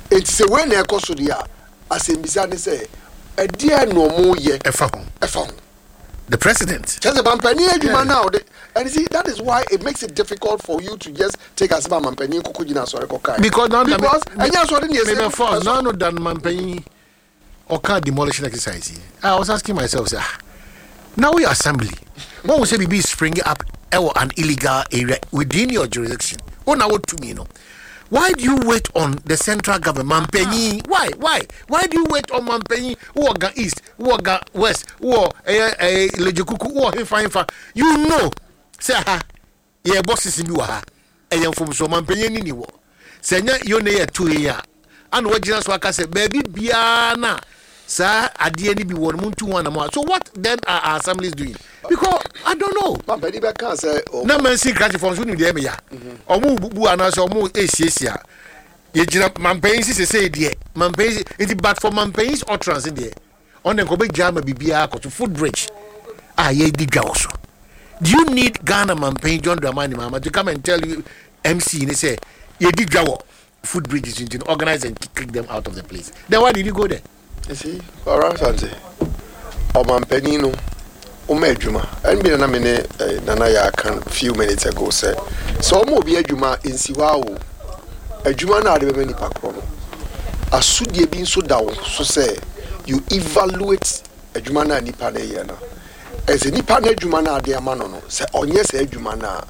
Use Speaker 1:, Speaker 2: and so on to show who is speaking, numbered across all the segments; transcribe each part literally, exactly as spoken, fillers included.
Speaker 1: It's a way na ekoso dia asembisa ne say e dia no mo ye
Speaker 2: efa ho
Speaker 1: efa ho
Speaker 2: the president
Speaker 1: just mampani adwuma now and you see that is why it makes it difficult for you to just take as mampani kokojina sore kokai
Speaker 2: because now
Speaker 1: because enya so dey say
Speaker 2: me for no no than mampani or can demolition exercise. I was asking myself, sir, now we assembly. When we say be springing up an illegal area within your jurisdiction, oh now what to me, you know? Why do you wait on the central government, Mampenny? Why? Why? Why do you wait on Mampenny? Who ga east? Who ga west? Who eh eh Lejikuku? Who Hefa? You know, say ha, yeah, bosses in you ha. Eh, from so Mampenny ni wo. Senya you ne two year. And what Jesus waka say, baby biana. Sir, adie ni bi won muntu wana mo. So what then are our assemblies doing? Because I don't know.
Speaker 1: Mampani be can say
Speaker 2: na man see crash for so ni dem ya. Omo bubu ana so omo esiesia. Ye gina mampani si say de. Mampani it but for mampani's utterance in there. On den ko be jama bibia ko to food bridge. Ah ye di dwa so. Do you need Ghana Mampani John Dramani Mama to come and tell you M C and say ye di dwa food bridges into organize and kick them out of the place? Then why did you go there?
Speaker 1: You see, all right, Santi. O Mampani no, o medjuma. And be na mene nana ya can few minutes ago say. So mo be adwuma insiwa o. Adwuma na ade be ni pakro no. Asudie bi so down so say you evaluate adwuma na nipa na ye na. As a nipa na adwuma na ade ama no no. Say onye say adwuma na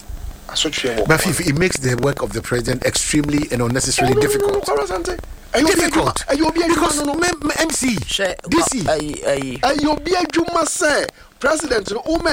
Speaker 2: but if it makes the work of the president extremely and unnecessarily
Speaker 1: oh, no,
Speaker 2: difficult.
Speaker 1: No, no, no, no,
Speaker 2: difficult.
Speaker 1: Because
Speaker 2: no, no, M C, D C.
Speaker 1: You be a Juma say, President,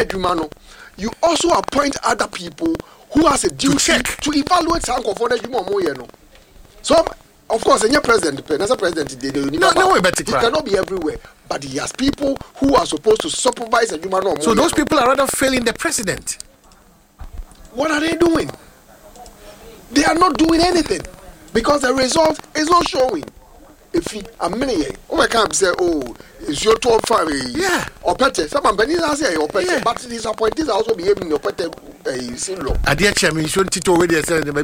Speaker 1: you also appoint other people who has a duty to, check. to evaluate Sanko for the Juma Moyeno. So, of course, any president, as a president, they do
Speaker 2: no, no, he
Speaker 1: cannot be everywhere. But he has people who are supposed to supervise a Juma.
Speaker 2: So those people are rather failing the president.
Speaker 1: What are they doing? They are not doing anything because the result is not showing. If he a minute, oh, I can't say, oh, it's your twelve family.
Speaker 2: Yeah.
Speaker 1: Or better, some Benny say, or better, but these appointees also behaving your better. A single.
Speaker 2: I dear chairman, you should to already say the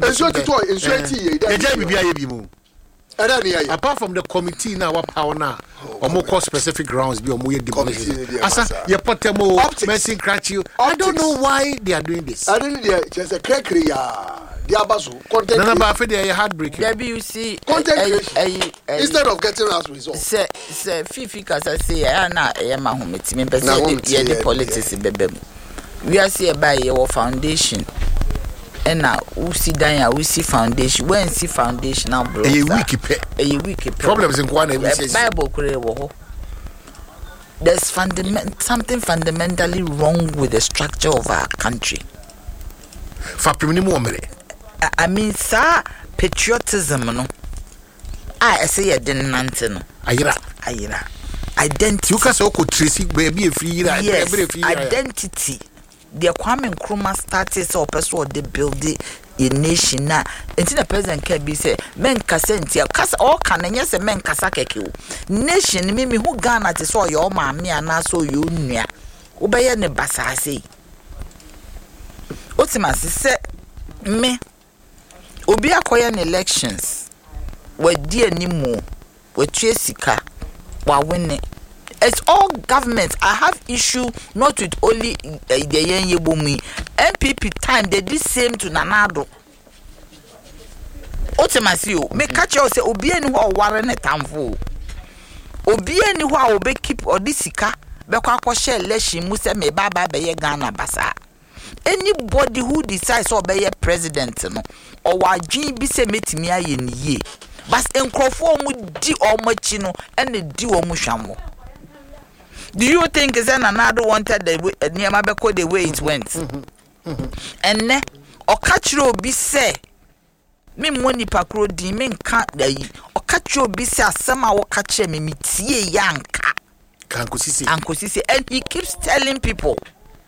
Speaker 2: apart from the committee now, what power now, or more cost specific grounds be or more demolition. Asa, you put them more messing crack you. I don't know why they are doing this.
Speaker 1: I didn't hear just a crack. Diabasu content.
Speaker 2: None about they are heartbreaking.
Speaker 3: There you see
Speaker 1: content instead of getting us results.
Speaker 3: Say, say, Fifi, cause I say, I na I am a home team, but yeah, the politics in Bebem. We are see by your foundation. And now we see Danya, we see foundation. When see foundation now, bro.
Speaker 2: A wiki pe.
Speaker 3: A wiki
Speaker 2: problems in one
Speaker 3: Bible kure. There's fundament something fundamentally wrong with the structure of our country. I mean, sir, patriotism, no. I say I didn't answer, no.
Speaker 2: Ayira,
Speaker 3: ayira. Identity.
Speaker 2: You can say, "Oh, Tracy, baby, free."
Speaker 3: Yes, identity. The Kwame Nkrumah started so person they build a nation now. Until the president can be say, men kasenti, kasa all can and yes, men kasake. Nation, mimi who Ghana to saw your mammy and I saw you near. Obey ne basasi. Ultimately, say me. Obi akoya elections. We dear ni mo. We chasika. Wa winning. It's all government. I have issue not with only uh, the Yenye Bumi. N P P time they did same to Nanado. Otemasio, me catch you say Obi any who warren a tamfo. Obi any who will be keep or disika. Beko share leshi muse me baba be Ghana basa. Anybody who decides to be a president no or wa G B se metimi aye ni ye. But enkrofo mu di omochi no and the di omuhwamo. Do you think is another wanted the near Mabeko the way it went? Mm-hmm. Mm-hmm. And ne or catch you be say me money pakro di men can't the or catch you be say sama or catch me me tie yanka Kankosisi and he keeps telling people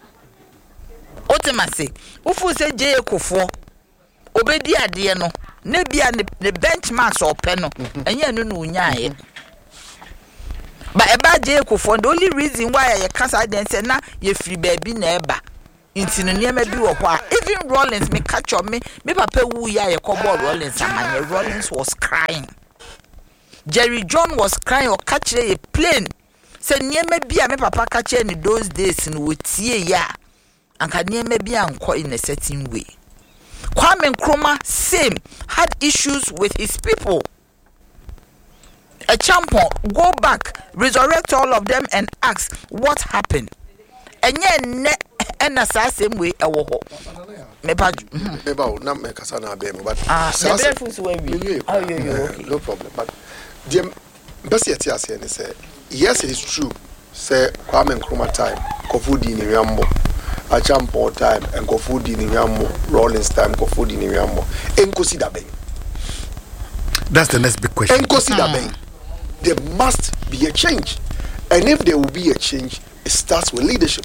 Speaker 3: Otemase ufu say J Kofo obedi ade no na bia the benchmarks or peno and ye no no nyaye. But about J Kofo, the only reason why I can't say then say na ye free baby neighbor. Into the near maybe or what even Rollins me catch on me, me papa woo ya ye cobble Rollins and my Rollins was crying. Jerry John was crying or catch a plane. Say near maybe a me papa catch in those days in wotie ya. And can near maybe anko in a certain way. Kwame Nkrumah same had issues with his people. A champion go back, resurrect all of them and ask what happened. And yen ne and the same way a wo. Me pa
Speaker 1: about not make us an abem, but
Speaker 3: ah, oh, you, you, okay.
Speaker 1: No problem. But the best yet, say yes, it is true. Say Kwame Nkrumah time, Kofudi ni Rambo, a champion time, and Kofudi ni Rambo, Rollins time, Kofudi ni Rambo. Enkosi dabe.
Speaker 2: That's the next big question.
Speaker 1: Enkosi dabe. There must be a change, and if there will be a change, it starts with leadership.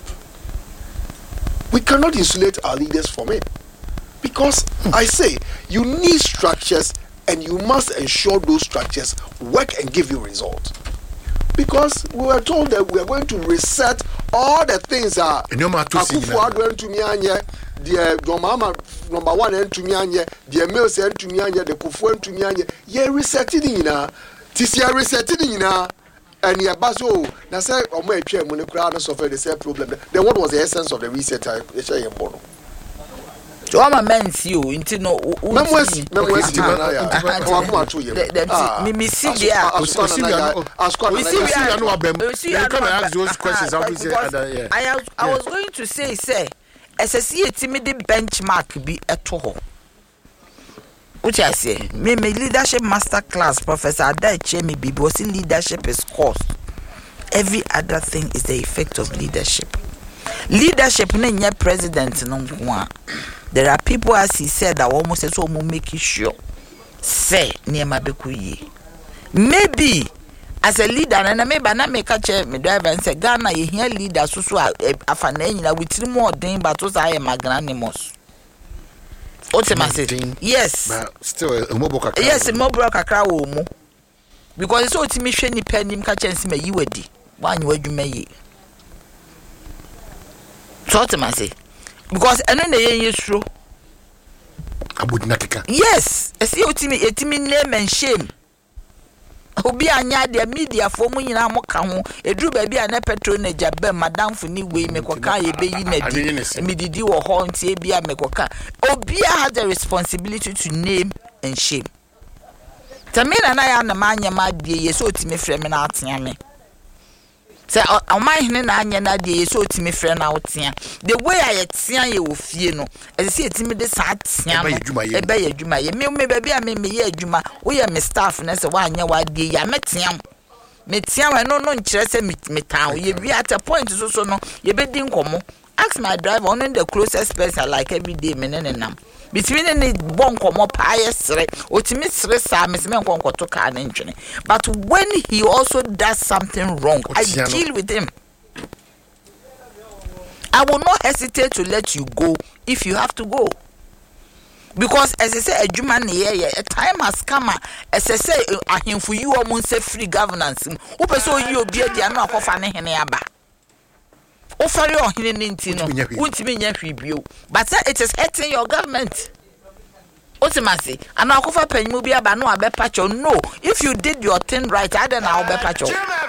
Speaker 1: We cannot insulate our leaders from it, because I say you need structures, and you must ensure those structures work and give you results. Because we were told that we are going to reset all the things that Akufo-Addo to me anye, the Domama number one and to me anye, the Mills and to me anye, the Kufu to me anye. Ye resetting in a, Tisia resetting in a, and ye baso. Na say omo etwe mu ne kra no solve the same problem. Then what was the essence of the reset? I say ye bono.
Speaker 3: So I'm a man see you into no
Speaker 1: Memwes Memwes Timana wa to ye.
Speaker 3: Me me see dia.
Speaker 2: We see we no abem. You come ask those questions how we say other.
Speaker 3: I I was going to say say S S C timid benchmark be eto ho. Which I say, me me leadership master class, Professor Adaiche me be was leadership is cost. Every other thing is the effect of leadership. Leadership no nye president no nko. There are people, as he said, that almost say so make sure say near my bekuyi. Maybe as a leader, and I may banana make a chair, me driver and say Ghana, you hear leaders so so afanena with three more thing, but also I am magnanimous. Ultimately, yes,
Speaker 2: but still a mobile kakra.
Speaker 3: Yes, a mobile kakra wo mo. Because it's ultimately sheni penny catch and see me you wedi. One you you may. So ultimately, because and then the is true.
Speaker 2: Abudinatika.
Speaker 3: Yes, I see ultimately a timid name and shame. Obi anya de media for mu nyina mo ka ho edru ba bia na patronage abem madam fu ni we mekoka ye be yi na di medidi wo ho ntie bia mekoka obi has a responsibility to name and shame. Tamina na ya na manya ma die ye so otime frɛ me na atea me say o man hene na anya na die ye so otime frɛ na otea the way I tea ye wo fie no e say etime de sa atea no e be ye adwuma ye me me ba bia me me ye adwuma wo ye me staff na say wa anya wa die ya metea metea we no no nkyerɛ sɛ metaa ye bi at a point so so no ye be di nkomo ask my driver on the closest person like every day me nenenam between any bon komo pa yesre otimi sre sa me se me nkonkoto ka na ntwene but when he also does something wrong I deal with him. I will not hesitate to let you go if you have to go, because as I say adwuma ne ye a time has come as I say ahemfu you o mun say free governance wo person yi obi dia na akofa ne hene aba ofari ohine ne ntino untimi nya hwibio but it is hurting your government ultimately and akofa panyimu bi aba no abepacho. No, if you did your thing right I don't know abepacho.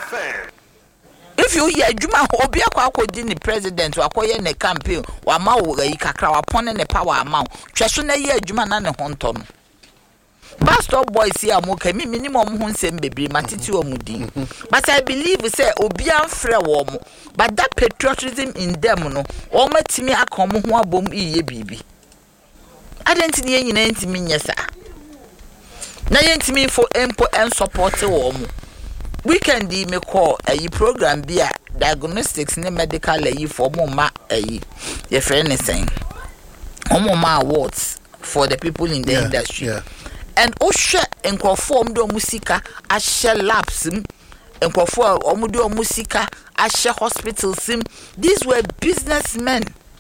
Speaker 3: If you hear adwuma obi akwa akodi ni president akoye ne campaign wa ma wo yi kakra wa pon ne power amount tweso na ye adwuma na ne honto no pastor boys here mo ka mi minimum ho nsem bebre matiti omudi but I believe say obi amfre wo mo but that patriotism in them no o matimi akom ho abom iye bibi adenti ne nyina ntimi nyesa na yentimi for empo and support wo mo weekend me call a program bia diagnostics ne medical ayi for mo ma ayi your friend is saying omo ma awards for the people in the yeah, industry yeah. And oshe enkrofo omdo musika ashe labs enkrofo omdo musika ashe hospitals. These were businessmen.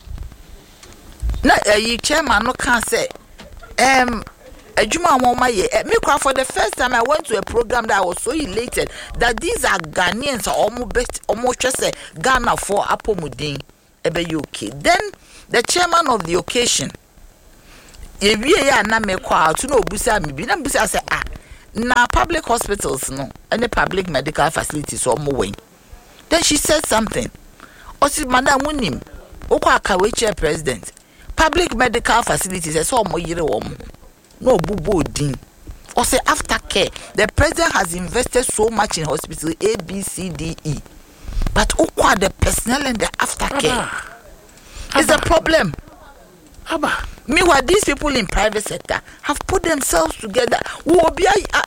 Speaker 3: Na ayi chairman no can say um Ejuma Moma ye me for the first time I went to a program that I was so elated that these are Ghanaians almost best almost just say Ghana for Apomudin ebe U K. Then the chairman of the occasion ye ya na me kwa to no busa me bi na busa say ah na public hospitals no any public medical facilities or more. Then she said something. Osi madam wunim okwa akawe chair president public medical facilities e so omo yire wo no bubu odin. Or say aftercare, the president has invested so much in hospital A, B, C, D, E. But ukwa the personnel and the aftercare is a problem.
Speaker 2: Abba.
Speaker 3: Meanwhile, these people in private sector have put themselves together. Do what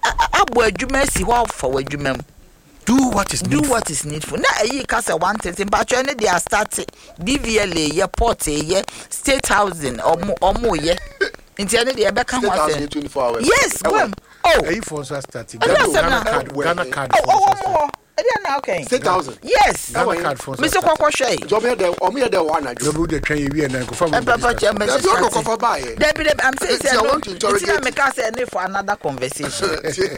Speaker 2: is
Speaker 3: do
Speaker 2: needful.
Speaker 3: what is needful. Now, you can say one thing, but you they are starting D V L A, yeah, port, yeah, state housing, or more, or more, yeah. In the end, they are back on what?
Speaker 1: twenty-four hours.
Speaker 3: Yes, go. Oh,
Speaker 2: Are you for us starting?
Speaker 3: Oh,
Speaker 2: Ghana,
Speaker 3: yes,
Speaker 2: Ghana
Speaker 3: I'm
Speaker 2: card,
Speaker 1: not-
Speaker 2: Ghana card.
Speaker 3: oh,
Speaker 2: for
Speaker 3: oh,
Speaker 2: us
Speaker 3: one more. I didn't know, okay.
Speaker 1: State thousand.
Speaker 3: Yes,
Speaker 2: Ghana card for us
Speaker 3: Mister Kwakoshe.
Speaker 1: Job here, there, or me there one. I
Speaker 2: No, but they try you and confirm.
Speaker 3: Eh, Papa, Chair,
Speaker 1: There's
Speaker 3: Missus
Speaker 1: no
Speaker 3: Chancy.
Speaker 1: cover by.
Speaker 3: Debbie, Debbie, I'm saying,
Speaker 1: See, I want to interrogate
Speaker 3: I make us say no for another conversation.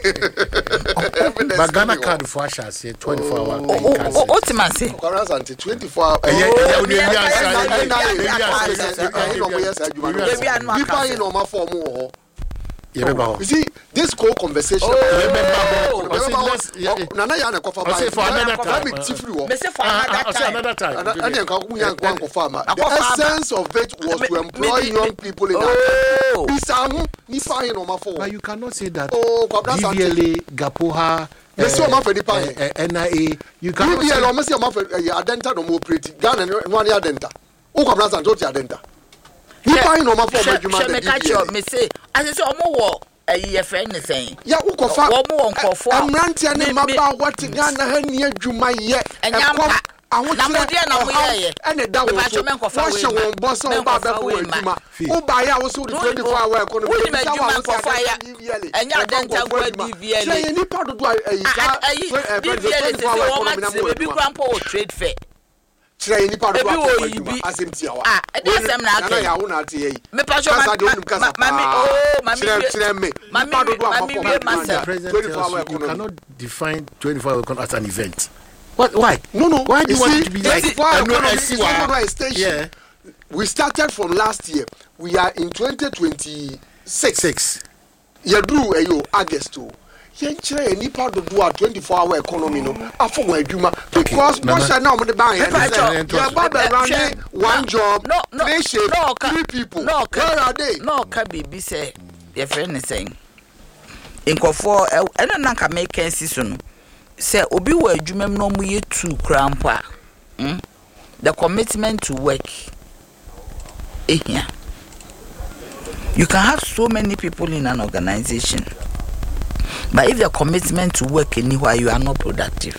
Speaker 2: But Ghana card for us, I say twenty-four hour.
Speaker 3: Oh, oh, oh, what am I saying?
Speaker 1: Currents until twenty-four hours.
Speaker 2: Yeah, yeah,
Speaker 3: Oh,
Speaker 2: yeah,
Speaker 3: yeah,
Speaker 2: yeah,
Speaker 3: yeah,
Speaker 2: yeah,
Speaker 1: You
Speaker 2: yeah.
Speaker 1: see, this whole conversation.
Speaker 3: Oh,
Speaker 1: Nana Yana Kofa.
Speaker 2: I'll say for another time.
Speaker 3: Me say for
Speaker 2: Ah,
Speaker 3: another
Speaker 2: I'll say
Speaker 3: time.
Speaker 2: another time.
Speaker 1: The essence of it was to employ young people in that.
Speaker 3: Oh,
Speaker 2: But you cannot say that
Speaker 1: Oh, Kwabena
Speaker 2: D V L A, Gapoha,
Speaker 1: Yes, so man for the pie.
Speaker 2: uh, uh, N I A, you cannot
Speaker 1: B B L
Speaker 2: say
Speaker 1: almost a month for Adenta no more pretty. Ghana one year Adenta. Oh, Kwabena and Joti Adenta. You find no more for
Speaker 3: she
Speaker 1: my
Speaker 3: me catch you. Me say, I say omo wo a friend is saying.
Speaker 1: Yeah, Ukofa.
Speaker 3: Omo nkofo.
Speaker 1: I'm ranting and maba what Ghana Hania Juma yet.
Speaker 3: And yampa.
Speaker 1: I want
Speaker 3: Na mo dia na mo ye.
Speaker 1: and a down
Speaker 3: Mepacho me nkɔfa
Speaker 1: wash
Speaker 3: wei ma.
Speaker 1: your boss on
Speaker 3: Me nkɔfa
Speaker 1: Baba
Speaker 3: wei
Speaker 1: for
Speaker 3: ma.
Speaker 1: Juma. Oh, buy our so the twenty-four hour economy.
Speaker 3: Who me Juma nkɔfa ya. Enya Adenta go D V L A.
Speaker 1: Say any part of a
Speaker 3: Ayi, D V L A say o ma se baby grandpa o trade fair.
Speaker 1: Say any part of
Speaker 3: Ebi wo
Speaker 1: a
Speaker 3: yibi.
Speaker 1: asim tiawa.
Speaker 3: Ah, e dey asem na aka.
Speaker 1: Ya wona tie yi.
Speaker 3: Me pacho ma mami oh mami
Speaker 1: Chere me.
Speaker 3: Mami mami we
Speaker 2: the
Speaker 3: myself.
Speaker 2: president
Speaker 1: twenty-four
Speaker 2: tells
Speaker 1: hour
Speaker 2: you, you
Speaker 1: economy.
Speaker 2: cannot define twenty-four hour economy as an event. What? Why?
Speaker 1: No, no.
Speaker 2: Why do you
Speaker 1: You
Speaker 2: want
Speaker 1: see,
Speaker 2: it to be like
Speaker 1: twenty-four hour
Speaker 2: a no
Speaker 1: economy
Speaker 2: S
Speaker 1: is
Speaker 2: U R?
Speaker 1: not a station.
Speaker 2: Yeah,
Speaker 1: We started from last year. We are in twenty twenty-six.
Speaker 2: six.
Speaker 1: Yadru eyo August o. Yenchire any part of do a twenty-four hour economy no. Afọ wa adwuma because
Speaker 2: Nana.
Speaker 1: what now the ban here.
Speaker 3: Pacho,
Speaker 1: Yeah, Baba running one job,
Speaker 3: No, no,
Speaker 1: three shape,
Speaker 3: no, ka-
Speaker 1: three people.
Speaker 3: no, ka-
Speaker 1: Where are they?
Speaker 3: No ka bibi say your friend is saying. Nkofo eno na ka make sense so no. Say obi wa adwuma m no mu ye two krampa. Mm? The commitment to work. Ehia. You can have so many people in an organization. But if the commitment to work anywhere, you are not productive.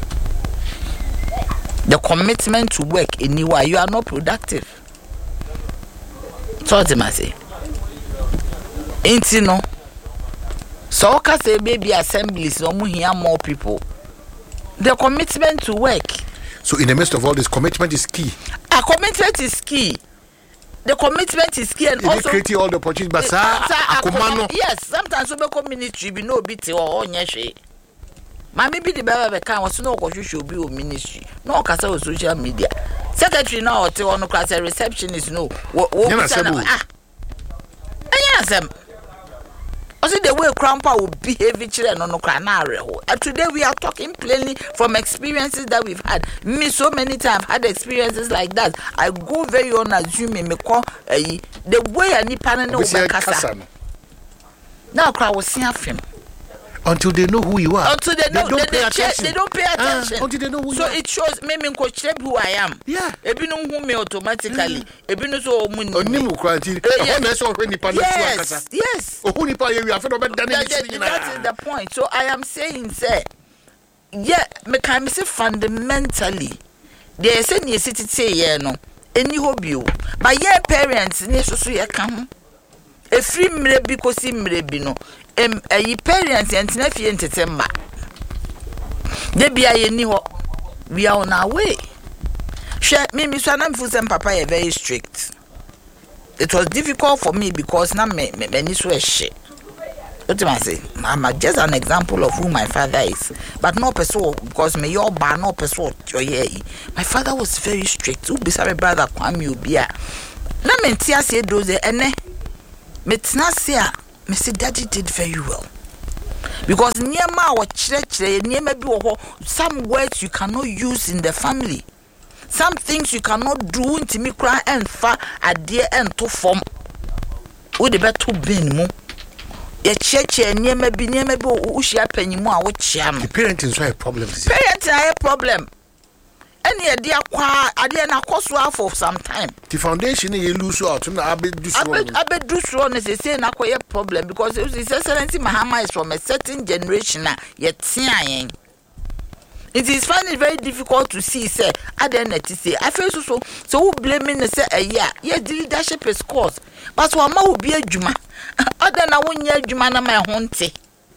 Speaker 3: The commitment to work anywhere, you are not productive. So what am I saying? Ain't you know? So can say maybe assemblies no more here more people. The commitment to work.
Speaker 2: So in the midst of all this, commitment is key.
Speaker 3: A commitment is key. The commitment is key and
Speaker 2: It
Speaker 3: also
Speaker 2: creating all the opportunities, but sir,
Speaker 3: Sir,
Speaker 2: akomano.
Speaker 3: yes, sometimes we become ministry be no bit or onyeshe. Ma maybe the baba be kan was no kwahwehwe obi o ministry. No kasa o social media. Secretary na o te ono class receptionist no. Wo wo
Speaker 2: Yana
Speaker 3: bisa na
Speaker 2: sebu.
Speaker 3: ah. Enya asem. Also the way grandpa will behave each other no no kra na areho. And today we are talking plainly from experiences that we've had. Me so many times had experiences like that. I go very unassuming me call uh, the way any panel no
Speaker 2: We say
Speaker 3: kasa.
Speaker 2: kasa no.
Speaker 3: Now kra was see him.
Speaker 2: Until they know who you are.
Speaker 3: Until they know
Speaker 2: don't
Speaker 3: they,
Speaker 2: pay
Speaker 3: they, check,
Speaker 2: attention.
Speaker 3: they don't pay
Speaker 2: Ah,
Speaker 3: attention.
Speaker 2: until they know who
Speaker 3: so
Speaker 2: you are.
Speaker 3: it shows me me ko check who I am.
Speaker 2: Yeah.
Speaker 3: Ebi no hu me automatically. Ebi no so omu ni.
Speaker 2: Onimu kranti.
Speaker 3: Eh, yeah.
Speaker 2: Ehon na so hwe nipa na tu
Speaker 3: Yes.
Speaker 2: akasa.
Speaker 3: Yes.
Speaker 2: Ohu nipa ye wi afa do be dane
Speaker 3: That,
Speaker 2: ni
Speaker 3: that, that is the point. So I am saying, say, yeah, me can say fundamentally, there is any city say yeah no, any hobby, but yeah, parents ne so so ye kan. A free mre bi ko si mre bi no, em ayi parents ent na fie ntete ma. De bia ye ni ho, we are on our way. Share me me so na mfu sem papa ye very strict. It was difficult for me because na me me ni so e she. What do I say? I'm just an example of who my father is. But no person, because me your bar, no person. My father was very strict. Who be sorry, brother? Kwame Obia. Na me tia say those ene. Me tina say, me say daddy did very well. Because niema or chire niema bi wo ho, some words you cannot use in the family. Some things you cannot do ntimi kra enfa ade ento form. Wo de beto bin mu. Ye cheche niema bi niema bi wo hia panyimu a wo chia no.
Speaker 2: The parenting is a problem.
Speaker 3: Parenting is a problem. Any idea kwa ade na koso for some time.
Speaker 2: The foundation you lose out na abedu so.
Speaker 3: Abedu so na say na koye problem because His Excellency Mahama is from a certain generation na ye tia. It is finding it very difficult to see say ade na ti say I feel so so so who blaming say a year ye leadership is cause but wa ma obi adwuma ade na wonye adwuma na ma ho nte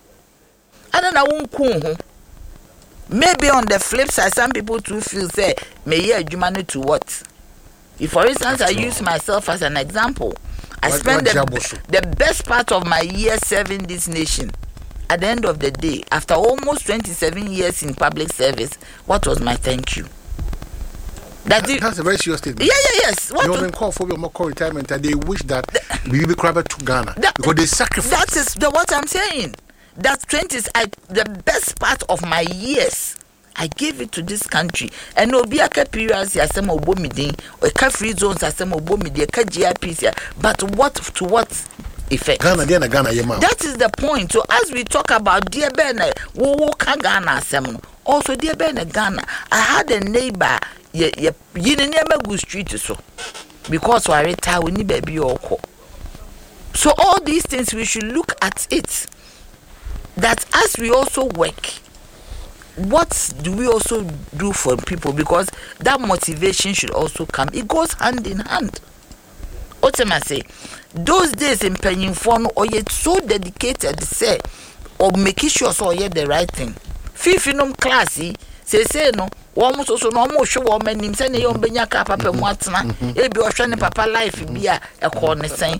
Speaker 3: ade na wonku ho. Maybe on the flip side, some people too feel say, may you adjumane to what? If, for instance, I use myself as an example, I
Speaker 2: what,
Speaker 3: spend
Speaker 2: what
Speaker 3: the, the best part of my year serving this nation. At the end of the day, after almost twenty-seven years in public service, what was my thank you? That
Speaker 2: that,
Speaker 3: it,
Speaker 2: that's a very serious statement.
Speaker 3: Yeah, yeah, yes.
Speaker 2: What they call for more retirement, and they wish that we be crab to Ghana
Speaker 3: that,
Speaker 2: because they sacrifice.
Speaker 3: That is the, what I'm saying. That twenties, I the best part of my years, I gave it to this country. And no be a periods ya some obomidin or ka free zones as some obomidi, ka G I Ps. But what to what effect?
Speaker 2: Ghana, Ghana, Ghana, Yema.
Speaker 3: That is the point. So as we talk about dear Ben, wo wo ka Ghana sem. Also dear Ben Ghana, I had a neighbor ye ye yin Emegu Street so because we retire we need baby oko. So all these things we should look at it. That as we also work, what do we also do for people? Because that motivation should also come. It goes hand in hand. Ultimately, those days in Penny Phone, or yet so dedicated, say, or making sure so yet the right thing. Fifinum classy, say, say, no, almost also no more show woman named Sending on Benyaka Papa Watson, a be or Papa life be a corner saying.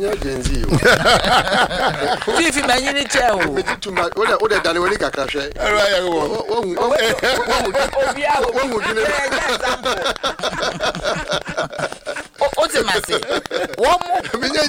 Speaker 3: Fifi Manini Chow.
Speaker 1: To my other than when you crash.
Speaker 3: Ultimately, one more.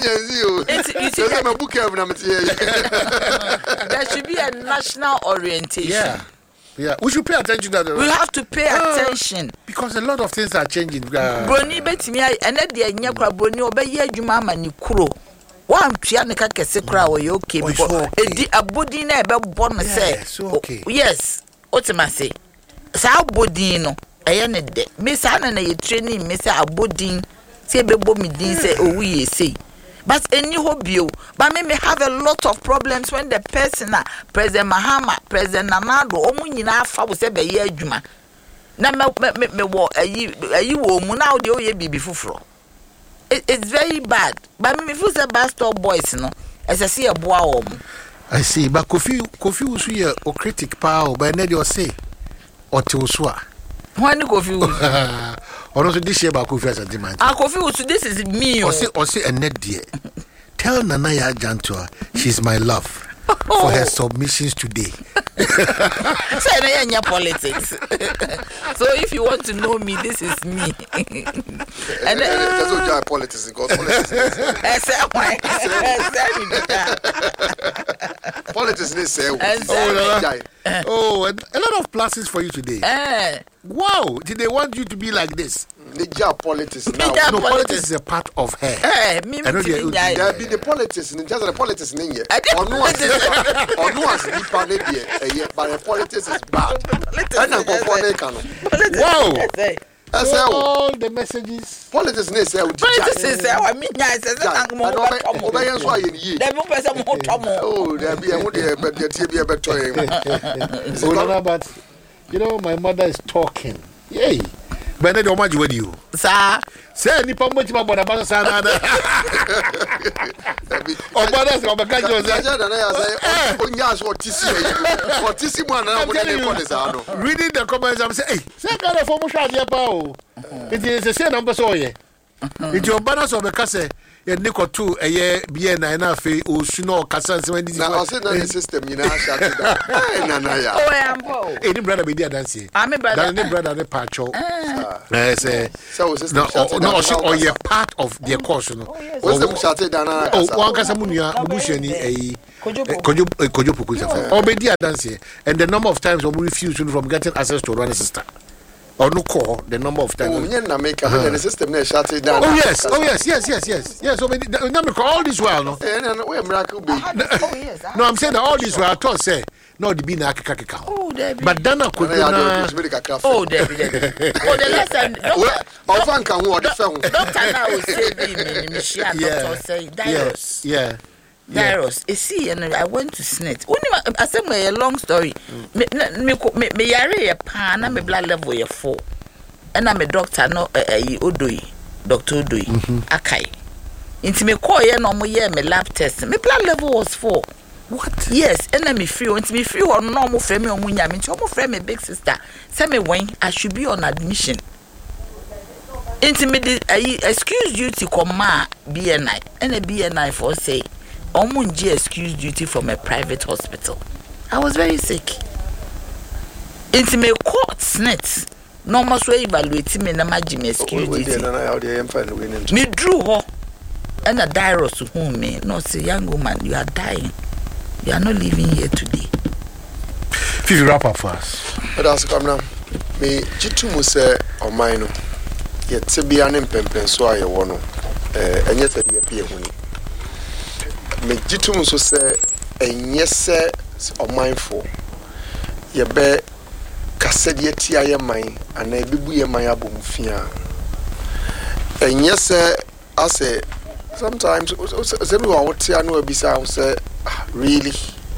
Speaker 3: There should be a national orientation.
Speaker 2: Yeah. Yeah, we should pay attention to that.
Speaker 3: We have to pay uh, attention
Speaker 2: because a lot of things are changing. Uh,
Speaker 3: Brony betimi and that the nya kwa brony obeye adwuma ma ni kuro. Wa ntwa ne ka kese kura wo okay because edi abodi na ebe bo no say.
Speaker 2: Okay.
Speaker 3: Yes. Ultimately. Sa abodi no eye ne de. Me sa na na ye training me say abodi say be bo me din say owu ye say. But any hobby, but me may have a lot of problems when the person, uh, President Mahama, President Nanado, Omunina, Fabu Sebe Yejuma. Na me me me wo ayi ayi wo mu na ode oye bibi fufuro. It's very bad. But me feel say Bastard boys no, as I see a boa wo mu.
Speaker 2: I see, but Kofi Kofi usu ye o critic power, but na dey say o te usua.
Speaker 3: When Kofi
Speaker 2: or also this year about Kofi as a demand.
Speaker 3: Ah, Kofi usu this is me.
Speaker 2: Or say or say a net dear. Tell Nanaya Jantua she's my love for her submissions today.
Speaker 3: Say na your politics. So if you want to know me, this is me. And
Speaker 1: that's what your politics is called. Politics is say.
Speaker 2: Oh, and a lot of pluses for you today.
Speaker 3: Uh,
Speaker 2: wow, did they want you to be like this?
Speaker 1: The job politics now.
Speaker 2: No, politics is a part of her.
Speaker 3: Eh, me
Speaker 1: I know there be the politics, just the politics in here. Or no, or no, as the planet here, but the politics is bad. And I'm
Speaker 2: wow.
Speaker 1: That's
Speaker 2: all the messages.
Speaker 1: Politics is say.
Speaker 3: Politics is say. I mean, I say that I'm more.
Speaker 1: Obey why you ye.
Speaker 3: There be person more tomo.
Speaker 1: Oh, there be a there be a better.
Speaker 2: But you know, my mother is talking. Yay. But I don't want you with you.
Speaker 3: Sir,
Speaker 2: say any much about about Sana. Oh, but that's what I say. Reading the comments, I'm saying, hey, say, kind of former shot your power. It is the same number, so yeah. It's your banners of the casse. Nico two a year be an enough or Shino Cassan when this
Speaker 1: is system, you know. Oh,
Speaker 3: I am poor.
Speaker 2: Any brother be there dancing.
Speaker 3: I'm a brother,
Speaker 2: brother, the patcho. I say, so no, no, or you're part of their course. Oh,
Speaker 1: one Casamunia, Bushani, a
Speaker 2: Kojo Kojo Poku is a friend. Or maybe dance here. And the number of times we refuse from getting access to run a sister. Or no call the number of times.
Speaker 1: Oh, yeah, make up the system there shut it down.
Speaker 2: Oh yes, oh yes, yes, yes, yes, yes. So many. All this while, no.
Speaker 1: No,
Speaker 2: I'm saying that all this while I thought say no, the bin akaka count.
Speaker 3: Oh, Debbie.
Speaker 2: But Dana could na.
Speaker 3: Oh, Debbie, Debbie. Oh, the lesson.
Speaker 1: Oh, Frank, I want the phone.
Speaker 3: Doctor now will say me, me, she had doctor say Dairos.
Speaker 2: Yeah.
Speaker 3: Dairos. You see, and I went to Snit. Only I said a long story. Me, me, me, me, yare a pan, and me blood level a four. And I'm a doctor, no, a Odoi, Doctor Odoi, Akai. Into me call ye no more year, me lab test. Me blood level was four. What? Yes, and let me free. Want me free or normal frame or munya? Me almost frame me big sister. Send me when I should be on admission. Intimate, excuse duty come B N I and a B N I for say, Omunji excuse duty from a private hospital. I was very sick. Intimate court snits. No more so evaluating me na majim excuse duty. Me drew her and a Dairos to whom me no say young woman you are dying. You are not living here today.
Speaker 2: Fifi, wrap up for us.
Speaker 1: But as come now, me jitu mu se o man no. Ye te bia ne mpempen so aye wo no. Eh enye se de pie huni. Me jitu mu so se enye se o mindful. Ye be kasede tia ye man ana ebibu ye man abomfia. Enye se ase sometimes se me wa wotia no abisa say really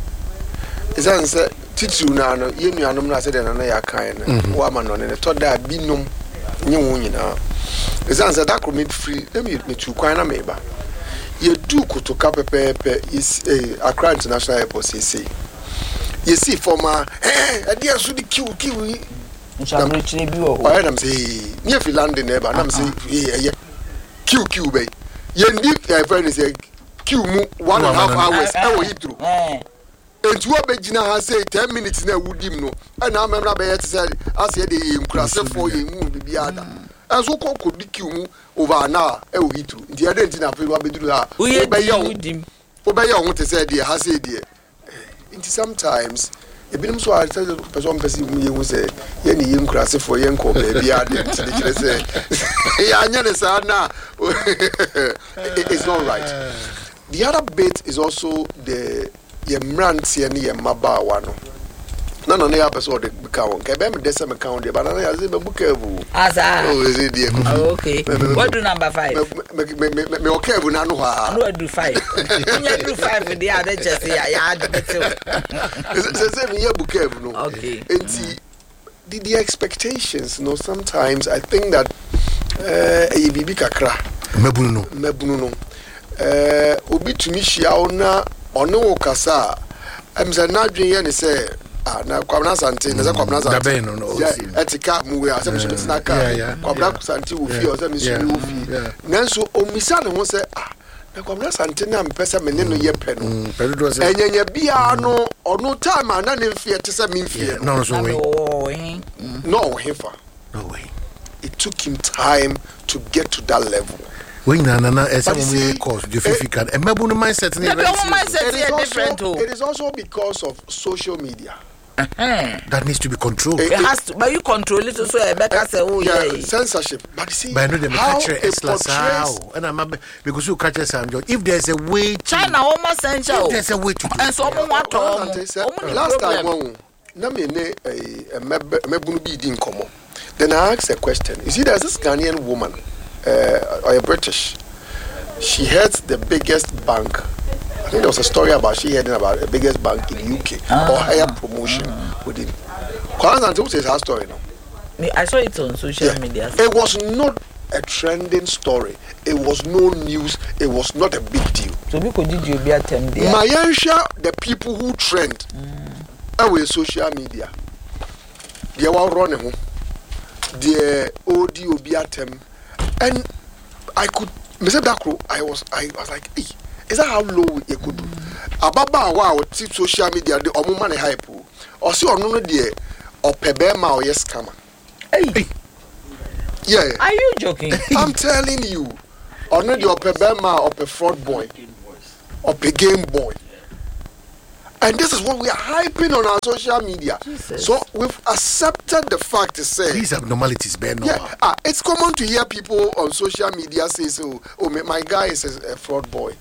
Speaker 1: is that say titu na no ye nuanom na say na na ya kan na wa ma no ne to da binum nye wo nyina is that say that could me free let me me tu kwan na me ba ye du kutoka pepepe is eh Accra International Airport say ye see former eh ade aso di kiw kiw yi
Speaker 3: nchamre chire bi wo
Speaker 1: o am say near Finland na ba na am say eh kiw kiw be ye ndi eh friend say kill mu one and a half hours e wo hitru eh entu obegina ha say ten minutes na wudim no e na amemra be yet say ase de nkurase for ye mu bibia da enso kokko di kill mu over an hour e wo hitru ndi e de nti na fe wa beduru ha
Speaker 3: o be ye wudim
Speaker 1: o be ye ho te say de ha say de nti sometimes ebinim so a person person mu ye hu say ye ni ye nkurase for ye nko bibia de nti de kire say ya anya ne sa na it's not right. The other bit is also the yemranti and yemabawa no. No, no, no, person the count. Can be the same count, but I say be bukevu.
Speaker 3: Asa.
Speaker 1: Oh, is it there?
Speaker 3: Oh, okay. What do number five?
Speaker 1: Me me me me okay bu na no ha.
Speaker 3: No do five. You do five for the other just say ya add better.
Speaker 1: Say say me bukevu no.
Speaker 3: Okay.
Speaker 1: Enti the the expectations, you know, sometimes I think that eh e bibi kakra.
Speaker 2: Mebunu no.
Speaker 1: Mebunu no. Eh obi tumi hia ona ono kasa em se na dwen ye ne se ah na kwabna sante ne se kwabna sante
Speaker 2: da ben no no
Speaker 1: etika mu we asem so na ka kwabna sante wo fi o se me so wo fi nanso omisa ne ho se ah na kwabna sante na mpesa me ne no ye pe no enyenya bia no ono time na ne mfie te se me mfie
Speaker 2: no no so we
Speaker 1: no hefa
Speaker 2: no way
Speaker 1: it took him time to get to that level.
Speaker 2: When Nana as a woman cause the Fifican and Mabunu mindset
Speaker 1: it is also because of social media.
Speaker 2: That needs to be controlled.
Speaker 3: It, it has to, but you control it so Rebecca say, oh yeah,
Speaker 1: yeah, censorship. But you see,
Speaker 2: but I know them catch it and I'm because you catch us. If there's a way, to,
Speaker 3: China almost essential.
Speaker 2: There's a way to do.
Speaker 3: And so what?
Speaker 1: Last time, na me ne a Mabunu be din komo. Then I asked a question. You see, there's this Ghanaian woman. Uh, or a British. She heads the biggest bank. I think there was a story about she heading about the biggest bank in the U K ah, or higher promotion ah. within. Kwanzaa says her story now.
Speaker 3: I saw it on social yeah. media.
Speaker 1: It was not a trending story. It was no news. It was not a big deal.
Speaker 3: So we could do be attempt there.
Speaker 1: Mayansha, the people who trend, mm. with social media. They were running. The audio be attempt. And I could, Mister Dakro, I was, I was like, hey, is that how low you could do? Ababa, wow, tip social media, the Omumane hype, or see, or no, dear, or Pebema, or yes, scammer.
Speaker 3: Hey,
Speaker 1: yeah,
Speaker 3: are you joking?
Speaker 1: I'm telling you, or not your Pebema, or a fraud boy, or a game boy. And this is what we are hyping on our social media.
Speaker 3: Jesus.
Speaker 1: So we've accepted the fact to say
Speaker 2: These abnormalities, Ben.
Speaker 1: yeah, ah, it's common to hear people on social media say, "So, oh, my, my guy is a, a fraud boy."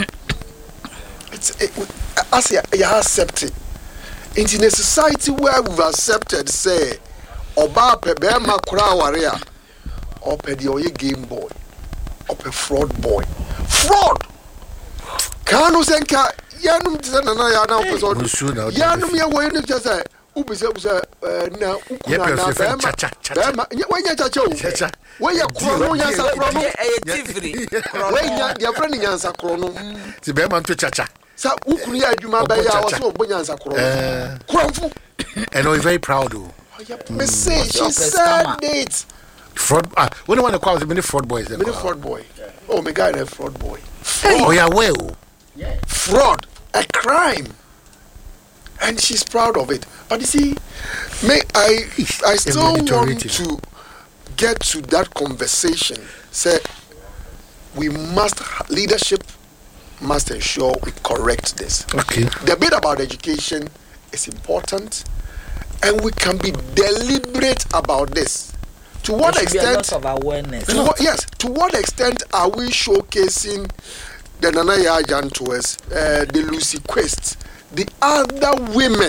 Speaker 1: It's it, as you, you accept it. In a society where we've accepted, say, "Oba pe be ma kura waria," or pe di oye game boy, or pe fraud boy, fraud. Kanu senka yanum tizana na ya na opeso. Yanum ya wo ni tisa. Ubisa ubisa na ukuna na be ma be ma wanya chacha o. Wanya kuro no yansa kuro no.
Speaker 3: Eh tifri.
Speaker 1: Wanya dia friend yansa kuro no.
Speaker 2: Ti be ma nto chacha.
Speaker 1: Sa ukunu ya adwuma ba ya wo so obo yansa kuro. Kuramfu.
Speaker 2: And I'm very proud of.
Speaker 1: Me say she said it.
Speaker 2: Fraud. Ah, when one call the many fraud boys.
Speaker 1: Many fraud boy. Oh, my guy is a fraud boy.
Speaker 2: Oh yeah, well.
Speaker 1: Fraud, a crime, and she's proud of it. But you see, may I I still want to get to that conversation. Say we must leadership must ensure we correct this.
Speaker 2: Okay.
Speaker 1: The bit about education is important, and we can be deliberate about this. To what
Speaker 3: there
Speaker 1: extent?
Speaker 3: Be a lot of awareness.
Speaker 1: To what, yes. To what extent are we showcasing the Nana Yajan to us, uh, the Lucy Quest, the other women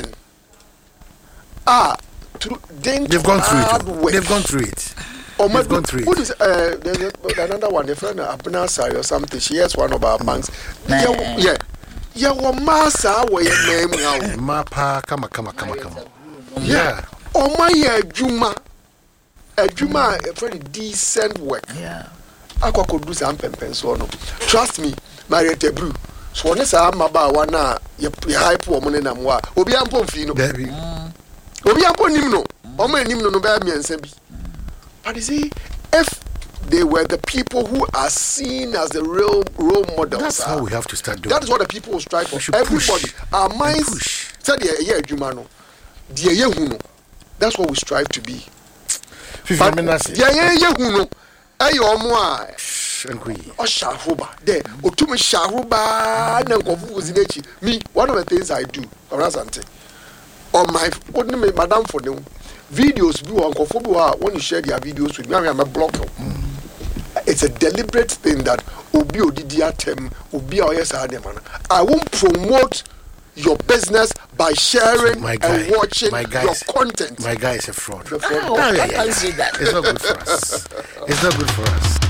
Speaker 1: are through,
Speaker 2: they've gone through it.
Speaker 1: Work.
Speaker 2: They've gone through it.
Speaker 1: Or
Speaker 2: they've gone through
Speaker 1: what
Speaker 2: it.
Speaker 1: Is, uh, there's a, another one, a friend Abna Sari or something. She has one of our banks.
Speaker 3: Nah.
Speaker 1: Yeah, yeah. Yeah, what massa where your name now?
Speaker 2: Mapa, come on, come on, come on, come on.
Speaker 1: Yeah. Oh my, yeah, Juma. A Juma, a very decent work.
Speaker 3: Yeah.
Speaker 1: I could do some pension. Trust me, Mariette Brew. So when I'm about one, you hype woman in Amwa. Obi Ampon Fino.
Speaker 2: Baby.
Speaker 1: Obi Ampon Nimno. Or my Nimno no Baby and Sebi. But you see, if they were the people who are seen as the real role models,
Speaker 2: that's how we have to start doing.
Speaker 1: That is what the people will strive for. Everybody,
Speaker 2: push.
Speaker 1: Our minds. Said the yeah, Jumano. The yeah, that's what we strive to be. But yeah, yeah, yeah, ayo omo a o shahuba there otumi shahuba na nkofu zinechi me one of the things I do Orazante on my what me madam for them videos bi on nkofu bi when you share their videos with me I am a blogger. It's a deliberate thing that obi odidi atem obi oyesa dem I won't promote your business by sharing
Speaker 2: my guy,
Speaker 1: and watching
Speaker 2: my
Speaker 1: your content.
Speaker 2: My guy is a fraud.
Speaker 3: Oh, yeah, yeah, yeah.
Speaker 2: It's not good for us. It's not good for us.